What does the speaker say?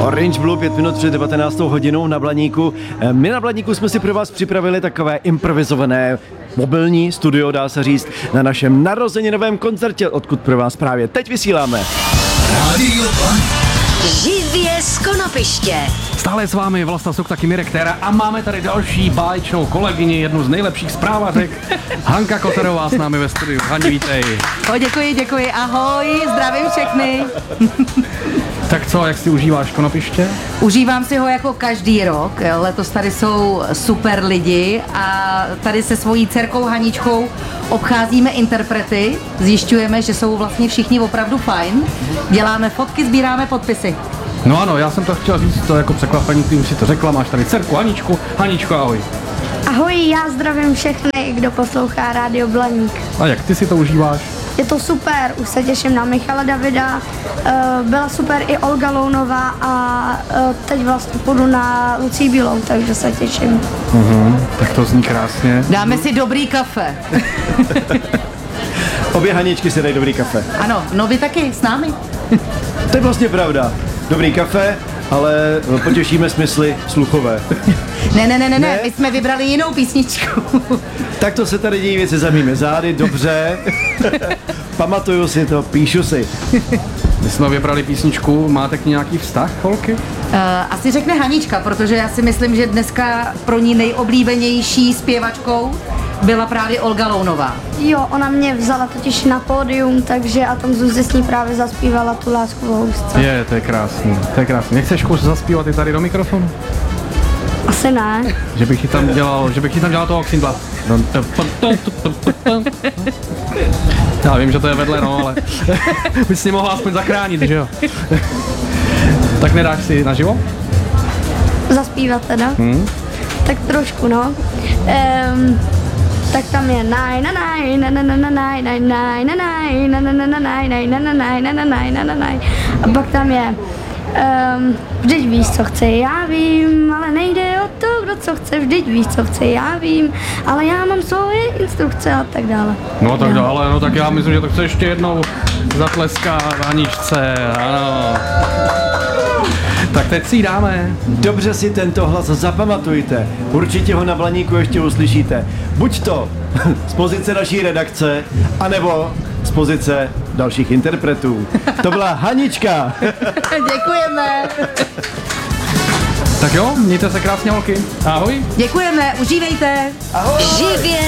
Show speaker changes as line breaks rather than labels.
Orange Blue, 5 minut před 19. hodinou na Blaníku. My na Blaníku jsme si pro vás připravili takové improvizované mobilní studio, dá se říct, na našem narozeninovém koncertě, odkud pro vás právě teď vysíláme.
Radio Blaník.
Živě z Konopiště.
Stále s vámi Vlasta Sokta Kymirektera a máme tady další báječnou kolegyni, jednu z nejlepších zprávařek. Hanka Koterová s námi ve studiu. Hani, vítej.
Děkuji, ahoj, zdravím všechny.
Tak co, jak si užíváš Konopiště?
Užívám si ho jako každý rok, letos tady jsou super lidi a tady se svojí dcerkou Haničkou obcházíme interprety, zjišťujeme, že jsou vlastně všichni opravdu fajn, děláme fotky, sbíráme podpisy.
No ano, já jsem to chtěl říct, to jako překvapení, ty už si to řekla, máš tady dcerku Haničku. Haničko, ahoj.
Ahoj, já zdravím všechny, kdo poslouchá Rádio Blaník.
A jak ty si to užíváš?
Je to super, už se těším na Michala Davida, byla super i Olga Lounová a teď vlastně půjdu na Lucii Bílou, takže se těším.
Tak to zní krásně.
Dáme si dobrý kafe.
Obě Haničky si dají dobrý kafe.
Ano, no vy taky s námi.
To je vlastně pravda. Dobrý kafe, ale potěšíme smysly sluchové.
Ne, my jsme vybrali jinou písničku.
Tak to se tady dějí věci za mými zády, dobře. Pamatuju si to, píšu si.
My jsme vybrali písničku, máte k ní nějaký vztah, holky?
Asi řekne Hanička, protože já si myslím, že dneska pro ní nejoblíbenější zpěvačkou byla právě Olga Lounová.
Jo, ona mě vzala totiž na pódium, takže a tam Zuzi s ní právě zaspívala tu Lásku v housce.
Je, to je krásný, to je krásný. Nechceš kus zaspívat i tady do mikrofonu?
Asi ne.
Že bych ti tam dělal toho Oxindla. Já vím, že to je vedle, no, ale bys si mohla aspoň zachránit, že jo? Tak nedáš si naživo?
Zaspívat teda? Tak trošku, no. Tak tam je a pak tam je vždyť víš, co chce, já vím, ale nejde o to, kdo co chce, vždyť víš, co chce, já vím, ale já mám svoje instrukce a tak dále.
No tak dále, no tak já myslím, že to chce ještě jednou zatleskat Haničce, ano. Tak teď si ji dáme.
Dobře si tento hlas zapamatujte. Určitě ho na Blaníku ještě uslyšíte. Buď to z pozice naší redakce, anebo z pozice dalších interpretů. To byla Hanička.
Děkujeme.
Tak jo, mějte se krásně, holky. Ahoj.
Děkujeme, užívejte.
Živě